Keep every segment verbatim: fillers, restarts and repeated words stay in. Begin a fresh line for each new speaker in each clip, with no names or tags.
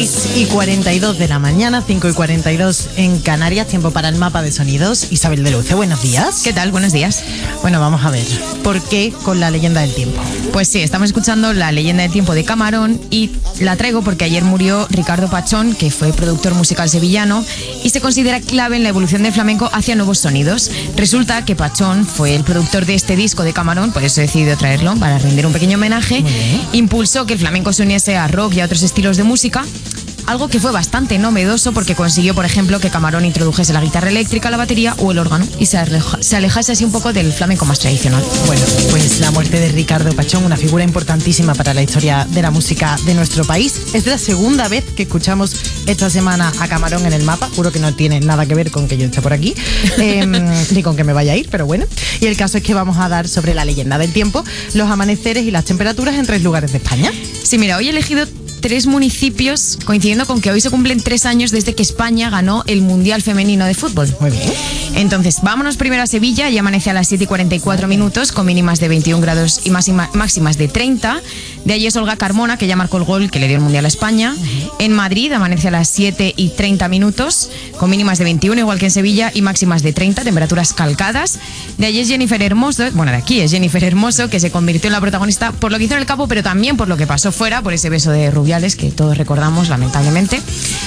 seis y cuarenta y dos de la mañana, cinco y cuarenta y dos en Canarias, tiempo para el mapa de sonidos. Isabel de Luce, buenos días.
¿Qué tal? Buenos días.
Bueno, vamos a ver, ¿por qué con la leyenda del tiempo?
Pues sí, estamos escuchando la leyenda del tiempo de Camarón y la traigo porque ayer murió Ricardo Pachón, que fue productor musical sevillano y se considera clave en la evolución del flamenco hacia nuevos sonidos. Resulta que Pachón fue el productor de este disco de Camarón, por eso he decidido traerlo, para rendir un pequeño homenaje. Impulsó que el flamenco se uniese a rock y a otros estilos de música, algo que fue bastante novedoso porque consiguió, por ejemplo, que Camarón introdujese la guitarra eléctrica, la batería o el órgano y se, aleja, se alejase así un poco del flamenco más tradicional.
Bueno, pues la muerte de Ricardo Pachón, una figura importantísima para la historia de la música de nuestro país. Es la segunda vez que escuchamos esta semana a Camarón en el mapa. Juro que no tiene nada que ver con que yo esté por aquí, eh, ni con que me vaya a ir, pero bueno. Y el caso es que vamos a dar sobre la leyenda del tiempo, los amaneceres y las temperaturas en tres lugares de España.
Sí, mira, hoy he elegido tres municipios, coincidiendo con que hoy se cumplen tres años desde que España ganó el Mundial Femenino de Fútbol.
Muy bien.
Entonces, vámonos primero a Sevilla, y amanece a las siete y cuarenta y cuatro minutos, con mínimas de veintiún grados y máxima, máximas de treinta. De allí es Olga Carmona, que ya marcó el gol que le dio el Mundial a España. Uh-huh. En Madrid amanece a las siete y treinta minutos, con mínimas de veintiuno, igual que en Sevilla, y máximas de treinta, temperaturas calcadas. De allí es Jennifer Hermoso, bueno, de aquí es Jennifer Hermoso, que se convirtió en la protagonista por lo que hizo en el campo, pero también por lo que pasó fuera, por ese beso de Rubiales que todos recordamos, lamentablemente.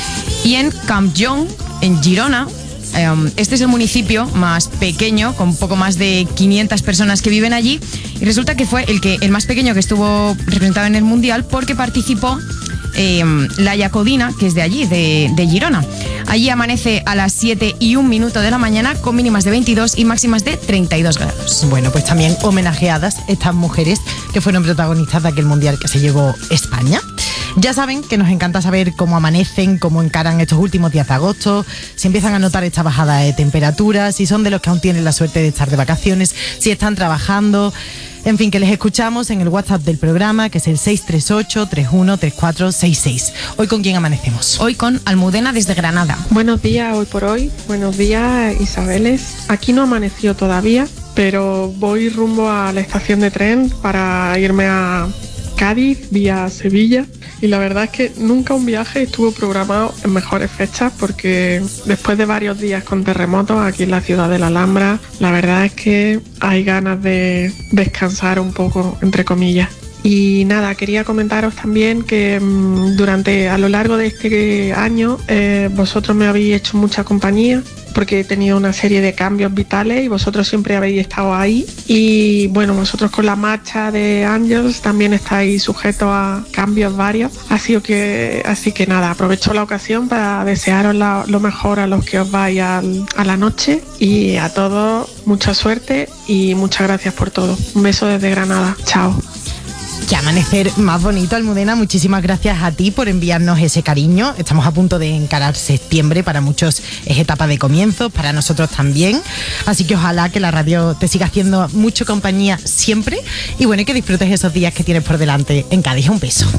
Y en Campllong, en Girona, este es el municipio más pequeño, con poco más de quinientas personas que viven allí, y resulta que fue el, que, el más pequeño que estuvo representado en el Mundial porque participó eh, la Yacodina, que es de allí, de, de Girona. Allí amanece a las siete y un minuto de la mañana, con mínimas de veintidós y máximas de treinta y dos grados.
Bueno, pues también homenajeadas estas mujeres que fueron protagonistas de aquel Mundial que se llevó España. Ya saben que nos encanta saber cómo amanecen, cómo encaran estos últimos días de agosto, si empiezan a notar esta bajada de temperaturas, si son de los que aún tienen la suerte de estar de vacaciones, si están trabajando. En fin, que les escuchamos en el WhatsApp del programa, que es el seis tres ocho, tres uno tres cuatro seis seis. Hoy, ¿con quién amanecemos?
Hoy con Almudena desde Granada.
Buenos días, hoy por hoy. Buenos días, Isabeles. Aquí no amaneció todavía, pero voy rumbo a la estación de tren para irme a Cádiz vía Sevilla. Y la verdad es que nunca un viaje estuvo programado en mejores fechas, porque después de varios días con terremotos aquí en la ciudad de la Alhambra, la verdad es que hay ganas de descansar un poco, entre comillas. Y nada, quería comentaros también que mmm, durante, a lo largo de este año, eh, vosotros me habéis hecho mucha compañía, porque he tenido una serie de cambios vitales y vosotros siempre habéis estado ahí. Y bueno, vosotros con la marcha de Angels también estáis sujetos a cambios varios. Así que, así que nada, aprovecho la ocasión para desearos la, lo mejor a los que os vais al, a la noche, y a todos mucha suerte y muchas gracias por todo. Un beso desde Granada. Chao.
Qué amanecer más bonito, Almudena. Muchísimas gracias a ti por enviarnos ese cariño. Estamos a punto de encarar septiembre. Para muchos es etapa de comienzos, para nosotros también. Así que ojalá que la radio te siga haciendo mucho compañía siempre. Y bueno, y que disfrutes esos días que tienes por delante en Cádiz. Un beso.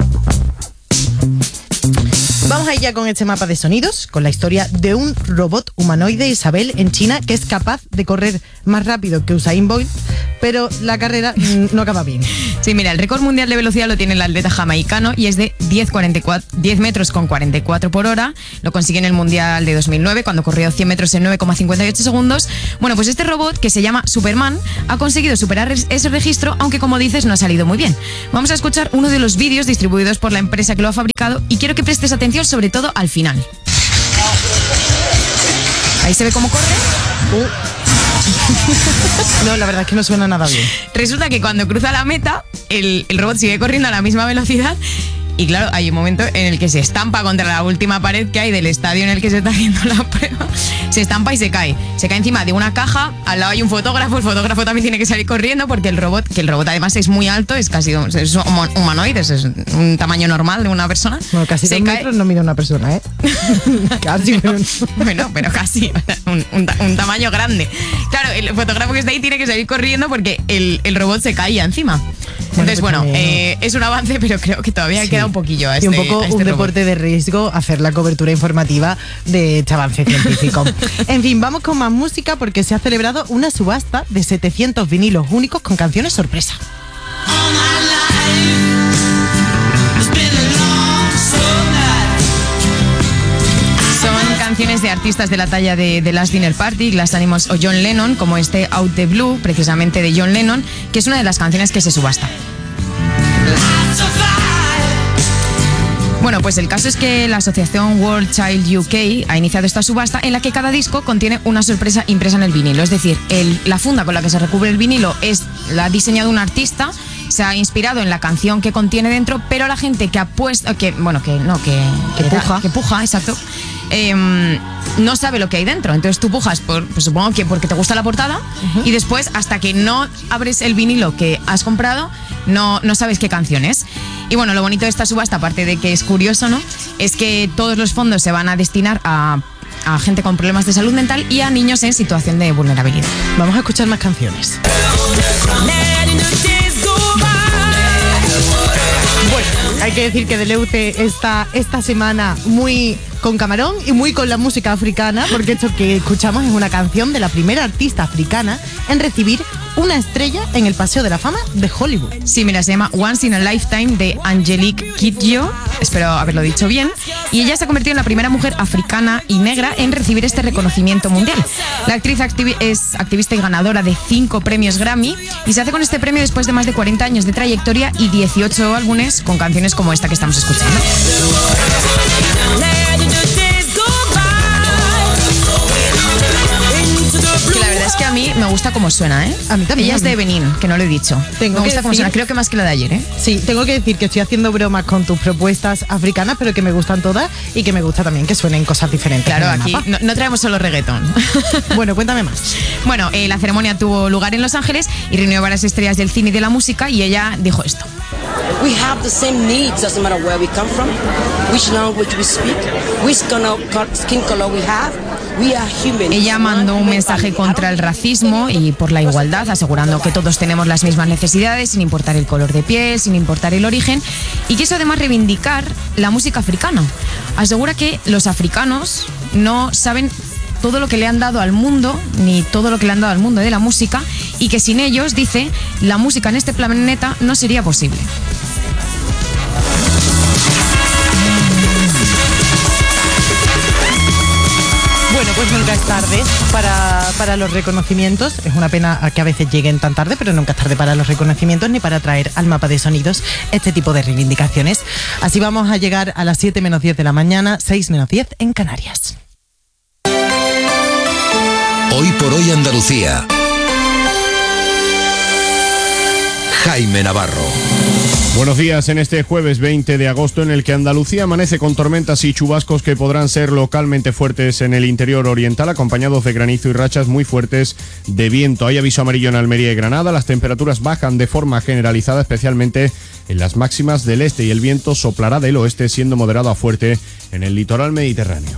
Vamos a ir ya con este mapa de sonidos, con la historia de un robot humanoide, Isabel, en China, que es capaz de correr más rápido que Usain Bolt, pero la carrera no acaba bien.
Sí, mira, el récord mundial de velocidad lo tiene el atleta jamaicano y es de diez metros con cuarenta y cuatro por hora. Lo consigue en el Mundial de dos mil nueve, cuando corrió cien metros en nueve coma cincuenta y ocho segundos. Bueno, pues este robot, que se llama Superman, ha conseguido superar ese registro, aunque, como dices, no ha salido muy bien. Vamos a escuchar uno de los vídeos distribuidos por la empresa que lo ha fabricado y quiero que prestes atención sobre todo al final. Ahí se ve cómo corre.
Uh. No, la verdad es que no suena nada bien.
Resulta que cuando cruza la meta, el, el robot sigue corriendo a la misma velocidad. Y claro, hay un momento en el que se estampa contra la última pared que hay del estadio en el que se está haciendo la prueba. Se estampa y se cae. Se cae encima de una caja, al lado hay un fotógrafo, el fotógrafo también tiene que salir corriendo porque el robot, que el robot además es muy alto, es casi es humanoide, es un tamaño normal de una persona.
Bueno, casi dos metros no mide una persona, ¿eh? Casi, pero no.
Bueno, pero casi, un, un, un tamaño grande. Claro, el fotógrafo que está ahí tiene que salir corriendo porque el, el robot se caía encima. Entonces, bueno, pues eh, es un avance, pero creo que todavía sí. queda un poquillo a este,
y un poco
a este
un
robot.
Deporte de riesgo hacer la cobertura informativa de este avance científico. En fin, vamos con más música porque se ha celebrado una subasta de setecientos vinilos únicos con canciones sorpresa.
de artistas de la talla de The Last Dinner Party, Glass Animals o John Lennon, como este Out the Blue, precisamente de John Lennon, que es una de las canciones que se subasta. Bueno, pues el caso es que la asociación World Child U K ha iniciado esta subasta en la que cada disco contiene una sorpresa impresa en el vinilo. Es decir, el, la funda con la que se recubre el vinilo es, la ha diseñado un artista, se ha inspirado en la canción que contiene dentro, pero la gente que ha puesto, que, bueno, que no, que,
que puja,
que puja, exacto, eh, no sabe lo que hay dentro. Entonces tú pujas, por, pues supongo que porque te gusta la portada, uh-huh. y después hasta que no abres el vinilo que has comprado, no, no sabes qué canción es. Y bueno, lo bonito de esta subasta, aparte de que es curioso, ¿no?, es que todos los fondos se van a destinar a, a gente con problemas de salud mental y a niños en situación de vulnerabilidad.
Vamos a escuchar más canciones. Bueno, hay que decir que Deleuze está esta semana muy con camarón y muy con la música africana, porque esto que escuchamos es una canción de la primera artista africana en recibir una estrella en el Paseo de la Fama de Hollywood.
Sí, mira, se llama Once in a Lifetime de Angelique Kidjo, espero haberlo dicho bien, y ella se ha convertido en la primera mujer africana y negra en recibir este reconocimiento mundial. La actriz activi- es activista y ganadora de cinco premios Grammy y se hace con este premio después de más de cuarenta años de trayectoria y dieciocho álbumes con canciones como esta que estamos escuchando. Que la verdad es que a mí me gusta cómo suena, ¿eh?
A mí también.
Ella es de Benín, que no lo he dicho.
Tengo
me gusta cómo
decir...
suena, creo que más que la de ayer, ¿eh?
Sí, tengo que decir que estoy haciendo bromas con tus propuestas africanas, pero que me gustan todas y que me gusta también que suenen cosas diferentes.
Claro, aquí no, no traemos solo reggaetón.
Bueno, cuéntame más.
Bueno, eh, la ceremonia tuvo lugar en Los Ángeles y reunió varias estrellas del cine y de la música, y ella dijo esto.
We have the same needs, doesn't matter where we come from, which language we speak, which skin color we have. We are human.
Ella mandó un mensaje contra el racismo y por la igualdad, asegurando que todos tenemos las mismas necesidades, sin importar el color de piel, sin importar el origen, y quiso además reivindicar la música africana. Asegura que los africanos no saben todo lo que le han dado al mundo, ni todo lo que le han dado al mundo de la música, y que sin ellos, dice, la música en este planeta no sería posible.
Bueno, pues nunca es tarde para, para los reconocimientos. Es una pena que a veces lleguen tan tarde, pero nunca es tarde para los reconocimientos ni para traer al mapa de sonidos este tipo de reivindicaciones. Así vamos a llegar a las siete menos diez de la mañana, seis menos diez en Canarias.
Hoy por hoy Andalucía. Jaime Navarro.
Buenos días en este jueves veinte de agosto, en el que Andalucía amanece con tormentas y chubascos que podrán ser localmente fuertes en el interior oriental, acompañados de granizo y rachas muy fuertes de viento. Hay aviso amarillo en Almería y Granada. Las temperaturas bajan de forma generalizada, especialmente en las máximas del este, y el viento soplará del oeste, siendo moderado a fuerte en el litoral mediterráneo.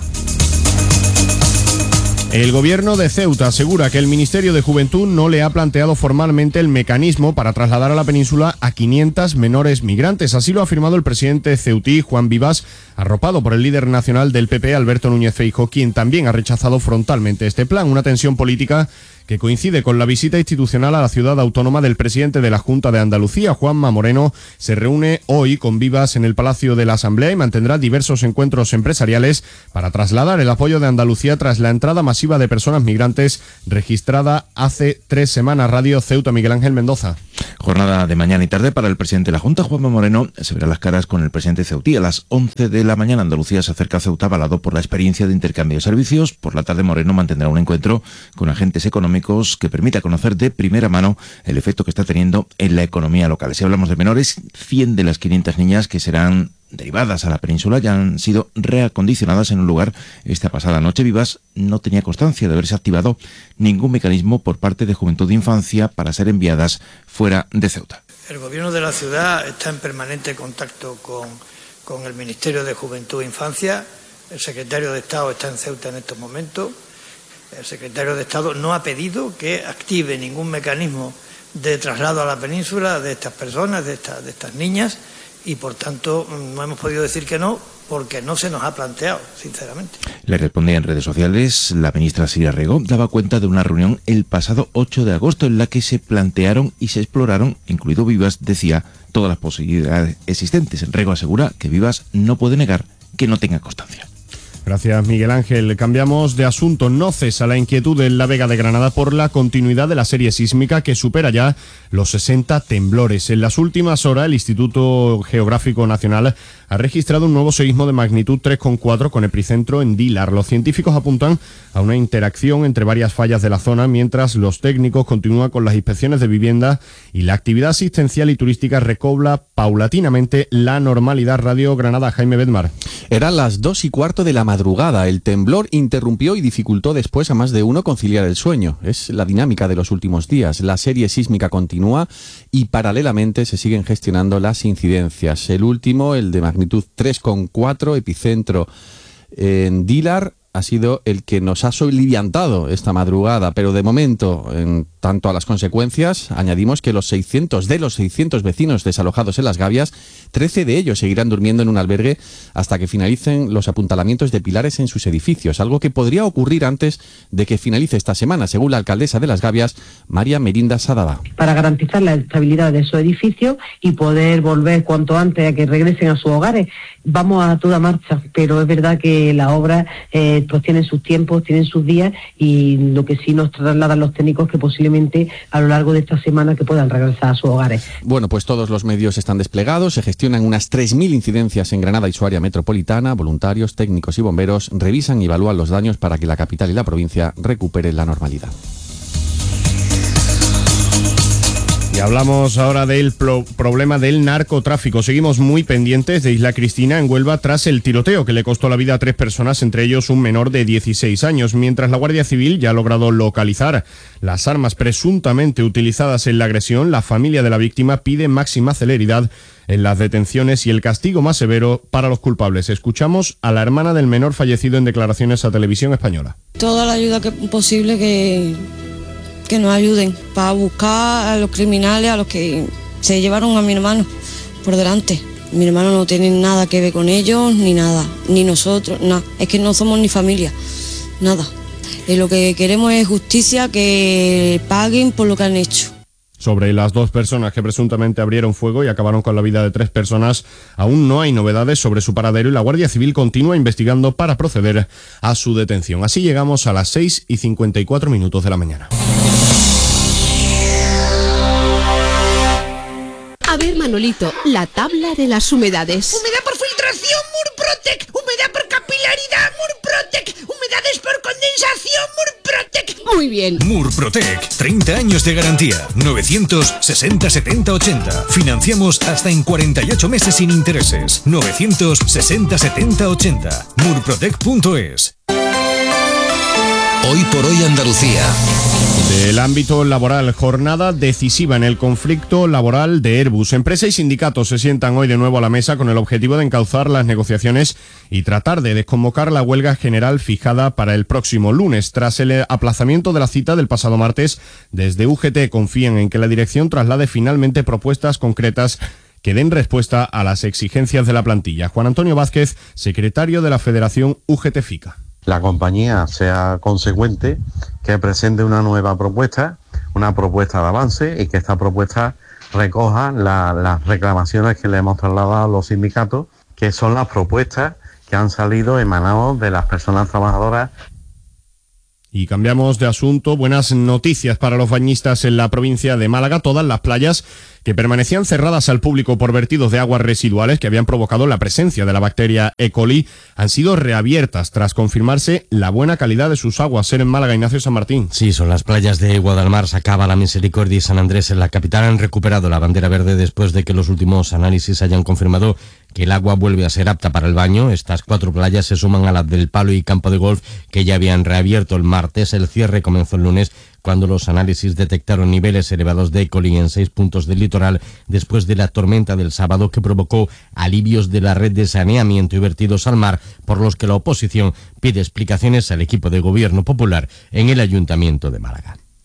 El gobierno de Ceuta asegura que el Ministerio de Juventud no le ha planteado formalmente el mecanismo para trasladar a la península a quinientos menores migrantes. Así lo ha afirmado el presidente ceutí, Juan Vivas, arropado por el líder nacional del P P, Alberto Núñez Feijóo, quien también ha rechazado frontalmente este plan. Una tensión política que coincide con la visita institucional a la ciudad autónoma del presidente de la Junta de Andalucía, Juanma Moreno. Se reúne hoy con Vivas en el Palacio de la Asamblea y mantendrá diversos encuentros empresariales para trasladar el apoyo de Andalucía tras la entrada masiva de personas migrantes registrada hace tres semanas. Radio Ceuta, Miguel Ángel Mendoza.
Jornada de mañana y tarde para el presidente de la Junta, Juanma Moreno. Se verá las caras con el presidente ceutí. A las once de la mañana Andalucía se acerca a Ceuta, avalado por la experiencia de intercambio de servicios. Por la tarde Moreno mantendrá un encuentro con agentes económicos que permita conocer de primera mano el efecto que está teniendo en la economía local. Si hablamos de menores, cien de las quinientas niñas que serán derivadas a la península ya han sido reacondicionadas en un lugar. Esta pasada noche Vivas no tenía constancia de haberse activado ningún mecanismo por parte de Juventud e Infancia para ser enviadas fuera de Ceuta.
El gobierno de la ciudad está en permanente contacto con, con el Ministerio de Juventud e Infancia. El secretario de Estado está en Ceuta en estos momentos. El secretario de Estado no ha pedido que active ningún mecanismo de traslado a la península de estas personas, de, esta, de estas niñas, y por tanto no hemos podido decir que no, porque no se nos ha planteado, sinceramente.
Le respondía en redes sociales, la ministra Sira Rego daba cuenta de una reunión el pasado ocho de agosto en la que se plantearon y se exploraron, incluido Vivas, decía, todas las posibilidades existentes. Rego asegura que Vivas no puede negar que no tenga constancia.
Gracias, Miguel Ángel. Cambiamos de asunto. No cesa la inquietud en la Vega de Granada por la continuidad de la serie sísmica que supera ya los sesenta temblores. En las últimas horas, el Instituto Geográfico Nacional ha registrado un nuevo seísmo de magnitud tres coma cuatro con epicentro en Dílar. Los científicos apuntan a una interacción entre varias fallas de la zona, mientras los técnicos continúan con las inspecciones de viviendas y la actividad asistencial y turística recobra paulatinamente la normalidad. Radio Granada, Jaime Bedmar.
Eran las dos y cuarto de la madrugada. El temblor interrumpió y dificultó después a más de uno conciliar el sueño. Es la dinámica de los últimos días. La serie sísmica continúa y paralelamente se siguen gestionando las incidencias. El último, el de magnitud tres coma cuatro, epicentro en Dílar, ha sido el que nos ha soliviantado esta madrugada, pero de momento, en tanto a las consecuencias, añadimos que los seiscientos de los seiscientos vecinos desalojados en Las Gavias, trece de ellos seguirán durmiendo en un albergue hasta que finalicen los apuntalamientos de pilares en sus edificios, algo que podría ocurrir antes de que finalice esta semana, según la alcaldesa de Las Gavias, María Merinda Sadaba.
Para garantizar la estabilidad de esos edificios y poder volver cuanto antes a que regresen a sus hogares. Vamos a toda marcha, pero es verdad que la obra eh, pues tienen sus tiempos, tienen sus días, y lo que sí nos trasladan los técnicos que posiblemente a lo largo de esta semana que puedan regresar a sus hogares.
Bueno, pues todos los medios están desplegados, se gestionan unas tres mil incidencias en Granada y su área metropolitana, voluntarios, técnicos y bomberos revisan y evalúan los daños para que la capital y la provincia recuperen la normalidad.
Y hablamos ahora del pro- problema del narcotráfico. Seguimos muy pendientes de Isla Cristina, en Huelva, tras el tiroteo que le costó la vida a tres personas, entre ellos un menor de dieciséis años. Mientras la Guardia Civil ya ha logrado localizar las armas presuntamente utilizadas en la agresión, la familia de la víctima pide máxima celeridad en las detenciones y el castigo más severo para los culpables. Escuchamos a la hermana del menor fallecido en declaraciones a Televisión Española.
Toda la ayuda que posible que... que nos ayuden para buscar a los criminales, a los que se llevaron a mi hermano por delante. Mi hermano no tiene nada que ver con ellos, ni nada, ni nosotros, nada. Es que no somos ni familia, nada. Y lo que queremos es justicia, que paguen por lo que han hecho.
Sobre las dos personas que presuntamente abrieron fuego y acabaron con la vida de tres personas, aún no hay novedades sobre su paradero y la Guardia Civil continúa investigando para proceder a su detención. Así llegamos a las seis y cincuenta y cuatro minutos de la mañana.
A ver, Manolito, la tabla de las humedades.
Humedad por filtración, Murprotec. Humedad por capilaridad, Murprotec. Humedades por condensación, Murprotec.
Muy bien.
Murprotec, treinta años de garantía. novecientos sesenta setenta ochenta. Financiamos hasta en cuarenta y ocho meses sin intereses. novecientos sesenta setenta ochenta. murprotec punto es.
Hoy por hoy Andalucía.
Del ámbito laboral, jornada decisiva en el conflicto laboral de Airbus. Empresa y sindicatos se sientan hoy de nuevo a la mesa con el objetivo de encauzar las negociaciones y tratar de desconvocar la huelga general fijada para el próximo lunes. Tras el aplazamiento de la cita del pasado martes, desde U G T confían en que la dirección traslade finalmente propuestas concretas que den respuesta a las exigencias de la plantilla. Juan Antonio Vázquez, secretario de la Federación U G T FICA.
La compañía sea consecuente, que presente una nueva propuesta, una propuesta de avance y que esta propuesta recoja la, las reclamaciones que le hemos trasladado a los sindicatos, que son las propuestas que han salido emanados de las personas trabajadoras.
Y cambiamos de asunto. Buenas noticias para los bañistas en la provincia de Málaga. Todas las playas que permanecían cerradas al público por vertidos de aguas residuales que habían provocado la presencia de la bacteria E. coli han sido reabiertas tras confirmarse la buena calidad de sus aguas. Ser en Málaga, Ignacio San Martín.
Sí, son las playas de Guadalmar, Sacaba, La Misericordia y San Andrés en la capital. Han recuperado la bandera verde después de que los últimos análisis hayan confirmado que el agua vuelve a ser apta para el baño. Estas cuatro playas se suman a las del Palo y Campo de Golf, que ya habían reabierto el martes. El cierre comenzó el lunes, cuando los análisis detectaron niveles elevados de E. coli en seis puntos del litoral, después de la tormenta del sábado que provocó alivios de la red de saneamiento y vertidos al mar, por los que la oposición pide explicaciones al equipo de gobierno popular en el Ayuntamiento de Málaga.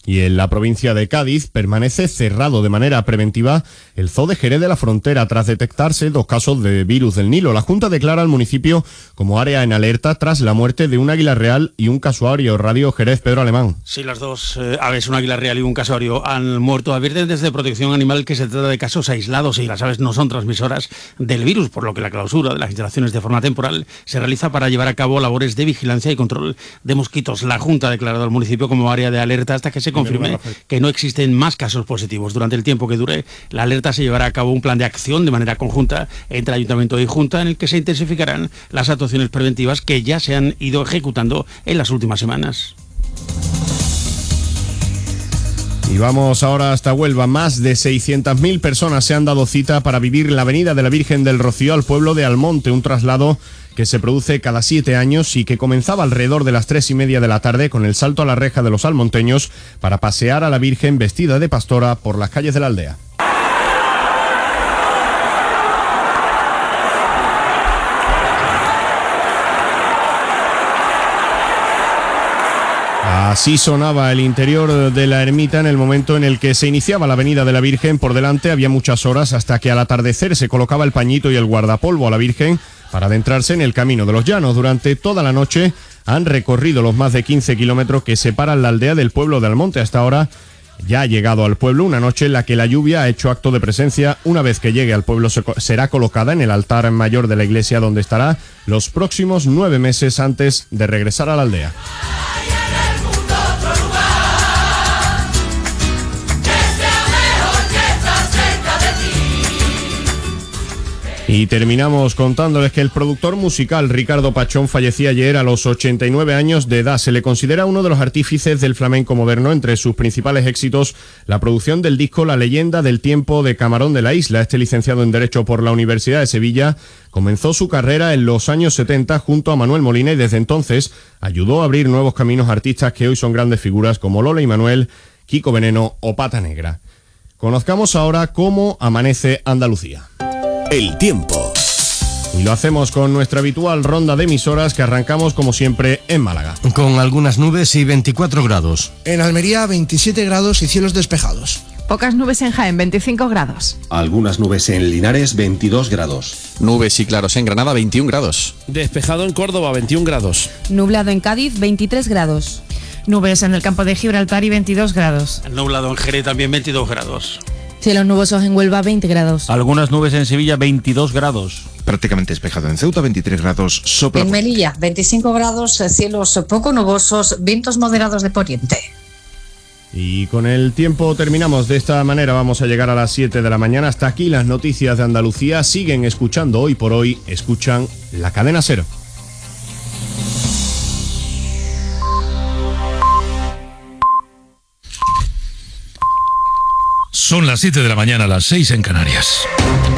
Y en la provincia de Cádiz permanece cerrado de manera preventiva el zoo de Jerez de la Frontera tras detectarse dos casos de virus del Nilo. La Junta declara al municipio como área en alerta tras la muerte de un águila real y un casuario. Radio Jerez, Pedro Alemán.
Sí, las dos eh, aves, un águila real y un casuario, han muerto. Advierten desde Protección Animal que se trata de casos aislados y las aves no son transmisoras del virus, por lo que la clausura de las instalaciones de forma temporal se realiza para llevar a cabo labores de vigilancia y control de mosquitos. La Junta ha declarado al municipio como área de alerta hasta que se confirme que no existen más casos positivos. Durante el tiempo que dure la alerta se llevará a cabo un plan de acción de manera conjunta entre Ayuntamiento y Junta en el que se intensificarán las actuaciones preventivas que ya se han ido ejecutando en las últimas semanas.
Y vamos ahora hasta Huelva. Más de seiscientas mil personas se han dado cita para vivir la Avenida de la Virgen del Rocío al pueblo de Almonte, un traslado que se produce cada siete años y que comenzaba alrededor de las tres y media de la tarde con el salto a la reja de los almonteños para pasear a la Virgen vestida de pastora por las calles de la aldea. Así sonaba el interior de la ermita en el momento en el que se iniciaba la Avenida de la Virgen. Por delante había muchas horas hasta que al atardecer se colocaba el pañito y el guardapolvo a la Virgen para adentrarse en el Camino de los Llanos. Durante toda la noche han recorrido los más de quince kilómetros que separan la aldea del pueblo de Almonte. Hasta ahora ya ha llegado al pueblo una noche en la que la lluvia ha hecho acto de presencia. Una vez que llegue al pueblo será colocada en el altar mayor de la iglesia, donde estará los próximos nueve meses antes de regresar a la aldea. Y terminamos contándoles que el productor musical Ricardo Pachón fallecía ayer a los ochenta y nueve años de edad. Se le considera uno de los artífices del flamenco moderno. Entre sus principales éxitos, la producción del disco La leyenda del tiempo de Camarón de la Isla. Este licenciado en Derecho por la Universidad de Sevilla comenzó su carrera en los años setenta junto a Manuel Molina y desde entonces ayudó a abrir nuevos caminos a artistas que hoy son grandes figuras como Lola y Manuel, Kiko Veneno o Pata Negra. Conozcamos ahora cómo amanece Andalucía.
El tiempo.
Y lo hacemos con nuestra habitual ronda de emisoras que arrancamos como siempre en Málaga.
Con algunas nubes y veinticuatro grados.
En Almería veintisiete grados y cielos despejados.
Pocas nubes en Jaén, veinticinco grados.
Algunas nubes en Linares, veintidós grados.
Nubes y claros en Granada, veintiún grados.
Despejado en Córdoba, veintiún grados.
Nublado en Cádiz, veintitrés grados.
Nubes en el campo de Gibraltar y veintidós grados.
Nublado en Jerez, también veintidós grados.
Cielos nubosos en Huelva, veinte grados.
Algunas nubes en Sevilla, veintidós grados.
Prácticamente despejado en Ceuta, veintitrés grados. Sopla.
En Melilla, veinticinco grados, cielos poco nubosos, vientos moderados de poniente.
Y con el tiempo terminamos. De esta manera vamos a llegar a las siete de la mañana. Hasta aquí las noticias de Andalucía. Siguen escuchando Hoy por Hoy. Escuchan La Cadena Cero.
Son las siete de la mañana, las seis en Canarias.